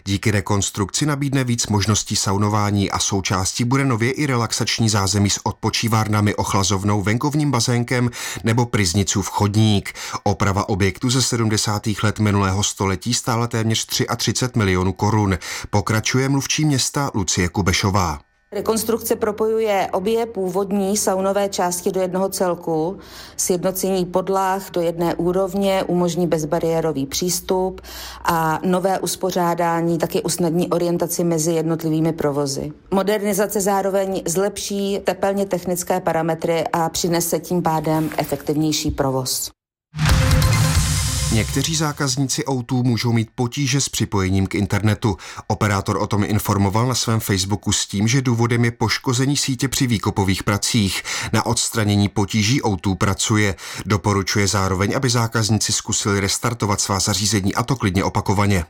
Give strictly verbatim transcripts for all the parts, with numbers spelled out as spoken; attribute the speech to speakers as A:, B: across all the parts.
A: Díky rekonstrukci nabídne víc možností saunování a součástí bude nově i relaxační zázemí s odpočívárnami, ochlazovnou, venkovním bazénkem nebo pryznicův chodník. Oprava objektu ze sedmdesátých let minulého století stála téměř třicet tři milionů korun. Pokračuje mluvčí města Lucie Kubešová.
B: Rekonstrukce propojuje obě původní saunové části do jednoho celku, sjednocení podlah do jedné úrovně umožní bezbariérový přístup a nové uspořádání taky usnadní orientaci mezi jednotlivými provozy. Modernizace zároveň zlepší tepelně technické parametry a přinese tím pádem efektivnější provoz.
A: Někteří zákazníci O dva můžou mít potíže s připojením k internetu. Operátor o tom informoval na svém Facebooku s tím, že důvodem je poškození sítě při výkopových pracích. Na odstranění potíží O dva pracuje. Doporučuje zároveň, aby zákazníci zkusili restartovat svá zařízení, a to klidně opakovaně.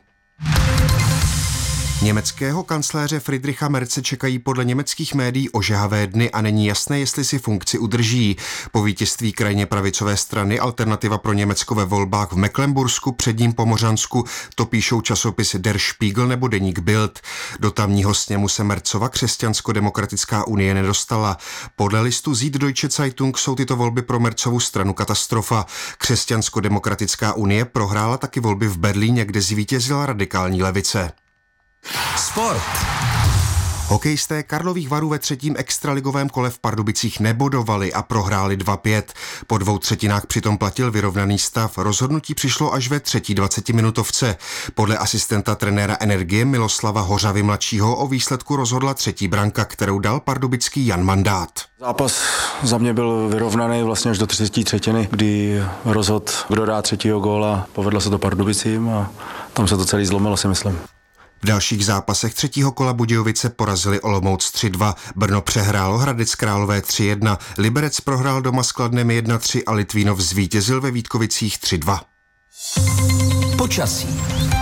A: Německého kancléře Friedricha Merze čekají podle německých médií ožehavé dny a není jasné, jestli si funkci udrží. Po vítězství krajně pravicové strany Alternativa pro Německo ve volbách v Mecklenbursku, Předním Pomořansku, to píšou časopis Der Spiegel nebo deník Bild. Do tamního sněmu se Merzova Křesťansko-demokratická unie nedostala. Podle listu Süddeutsche Zeitung jsou tyto volby pro Merzovu stranu katastrofa. Křesťansko-demokratická unie prohrála taky volby v Berlíně, kde zvítězila radikální levice.
C: Sport.
A: Hokejisté Karlových Varů ve třetím extraligovém kole v Pardubicích nebodovali a prohráli dva pět. Po dvou třetinách přitom platil vyrovnaný stav. Rozhodnutí přišlo až ve třetí dvacetiminutovce. Podle asistenta trenéra Energie Miloslava Hořavy mladšího o výsledku rozhodla třetí branka, kterou dal pardubický Jan Mandát.
D: Zápas za mě byl vyrovnaný vlastně až do třetí třetiny, kdy rozhodl, kdo dá třetího góla. Povedlo se to Pardubicím a tam se to celý zlomilo, si myslím.
A: V dalších zápasech třetího kola Budějovice porazili Olomouc tři dva, Brno přehrálo Hradec Králové tři jedna, Liberec prohrál doma s Kladnem jedna tři a Litvínov zvítězil ve Vítkovicích tři dva.
C: Počasí.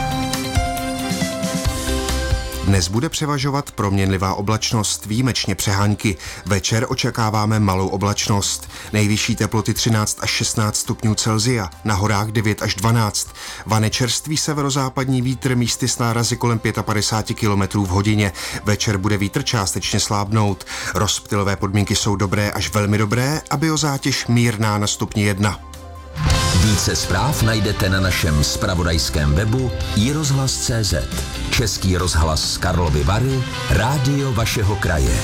A: Dnes bude převažovat proměnlivá oblačnost, výjimečně přehánky. Večer očekáváme malou oblačnost. Nejvyšší teploty třináct až šestnáct stupňů Celsia, na horách devět až dvanáct. Vane čerstvý severozápadní vítr, místy s nárazy kolem padesát pět kilometrů v hodině. Večer bude vítr částečně slábnout. Rozptylové podmínky jsou dobré až velmi dobré a biozátěž mírná na stupni jedna.
C: Více zpráv najdete na našem zpravodajském webu i rozhlas tečka cé zet. Český rozhlas Karlovy Vary, rádio vašeho kraje.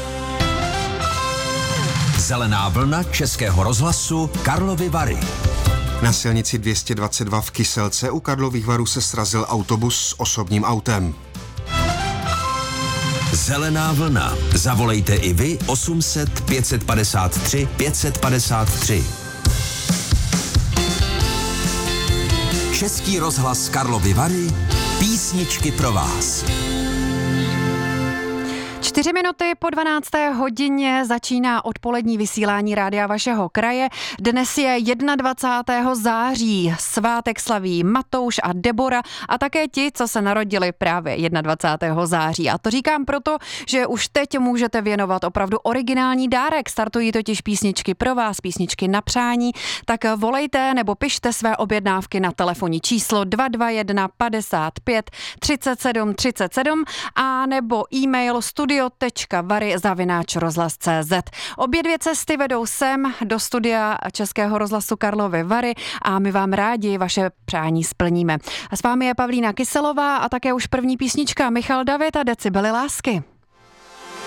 C: Zelená vlna Českého rozhlasu Karlovy Vary.
A: Na silnici dvě stě dvacet dva v Kyselce u Karlových Varů se srazil autobus s osobním autem.
C: Zelená vlna. Zavolejte i vy osm set pět padesát tři pět padesát tři. Český rozhlas Karlovy Vary, písničky pro vás.
E: Čtyři minuty po dvanácté hodině začíná odpolední vysílání rádia vašeho kraje. Dnes je dvacátého prvního září. Svátek slaví Matouš a Debora a také ti, co se narodili právě dvacátého prvního září. A to říkám proto, že už teď můžete věnovat opravdu originální dárek. Startují totiž písničky pro vás, písničky na přání. Tak volejte nebo pište své objednávky na telefonní číslo dva dva jedna padesát pět třicet sedm třicet sedm a nebo e-mail studio tečka vary zavináč rozhlas tečka cé zet. Obě dvě cesty vedou sem do studia Českého rozhlasu Karlovy Vary a my vám rádi vaše přání splníme. A s vámi je Pavlína Kyselová a také už první písnička Michal David a Decibely lásky.